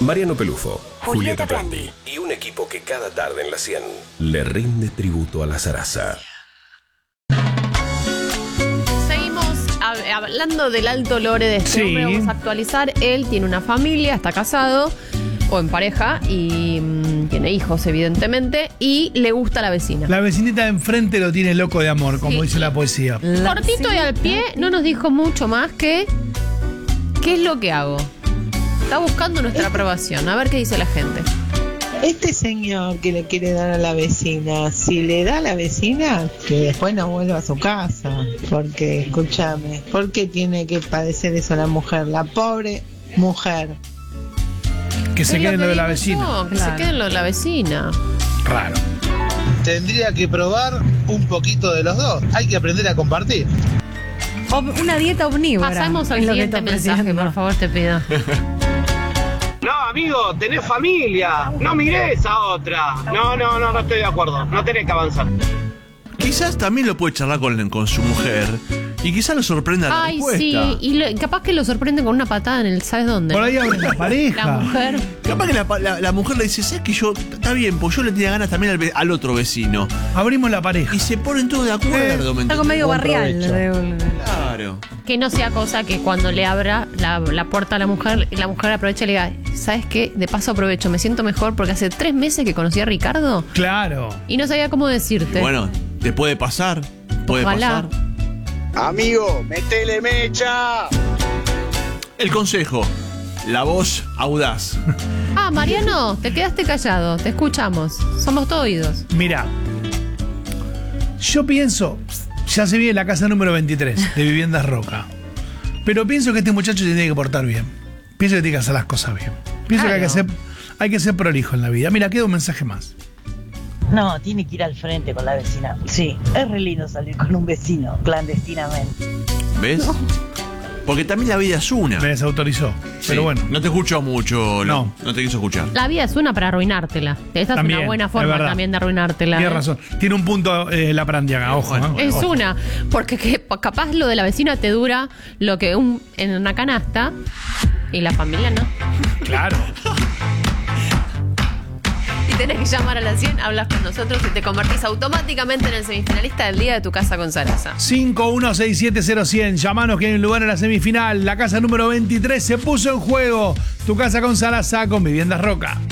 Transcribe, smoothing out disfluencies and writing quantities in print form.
Mariano Pelufo, Julieta Prandi y un equipo que cada tarde en la 100 le rinde tributo a la zaraza. Seguimos hablando del alto lore de este hombre. Vamos a actualizar. Él tiene una familia, está casado o en pareja y tiene hijos, evidentemente, y le gusta la vecina. La vecinita de enfrente lo tiene loco de amor, como dice la poesía. Cortito y al pie, no nos dijo mucho más que ¿qué es lo que hago? Está buscando nuestra aprobación. A ver qué dice la gente. Este señor que le quiere dar a la vecina, si le da a la vecina, que después no vuelva a su casa. Porque, escúchame, ¿por qué tiene que padecer eso la mujer? La pobre mujer. Que se quede en lo de la vecina. No, que se quede en lo de la vecina. Raro. Tendría que probar un poquito de los dos. Hay que aprender a compartir. Una dieta omnívora. Pasamos al siguiente mensaje, por favor, te pido. No, amigo, tenés familia. No mires a otra. No estoy de acuerdo. No tenés que avanzar. Quizás también lo puede charlar con su mujer y quizás lo sorprenda la respuesta. Sí, y capaz que lo sorprende con una patada en el ¿sabes dónde? Por ahí abre la pareja. La mujer. Capaz que la mujer le dice, ¿sabes que yo, está bien, pues yo le tenía ganas también al otro vecino? Abrimos la pareja. Y se ponen todos de acuerdo. Algo medio barrial. Claro. Que no sea cosa que cuando le abra la puerta a la mujer aproveche y le diga, ¿sabes qué? De paso aprovecho, me siento mejor porque hace 3 meses que conocí a Ricardo. Claro. Y no sabía cómo decirte. Bueno, te puede pasar. Puede Ojalá. pasar. Amigo, metele mecha. El consejo. La voz audaz. Mariano, te quedaste callado. Te escuchamos. Somos todos oídos. Mira, yo pienso, ya se viene la casa número 23 de Viviendas Roca, pero pienso que este muchacho se tiene que portar bien. Pienso que tiene que hacer las cosas bien. Pienso que hay que ser prolijo en la vida. Mira, queda un mensaje más. No, tiene que ir al frente con la vecina. Sí, es re lindo salir con un vecino clandestinamente. ¿Ves? No. Porque también la vida es una. Me desautorizó. Sí, pero bueno. No te escuchó mucho. No te quiso escuchar. La vida es una para arruinártela. Esta también, es una buena forma también de arruinártela. Tienes razón. Tiene un punto la Prandiaga, ojo. Bueno, es ojo. una. Porque capaz lo de la vecina te dura lo que en una canasta y la familia no. Claro. Y tenés que llamar a la 100, hablas con nosotros y te convertís automáticamente en el semifinalista del día de Tu Casa con Zaraza. 51670100. Llamanos que hay un lugar en la semifinal. La casa número 23 se puso en juego. Tu Casa con Zaraza con Viviendas Roca.